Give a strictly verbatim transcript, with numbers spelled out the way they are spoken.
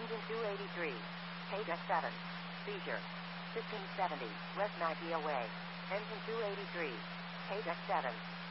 Engine two eighty-three. K-Deck seven. Seizure. fifteen seventy. West Maggie away. Engine two eighty-three. K-Deck seven.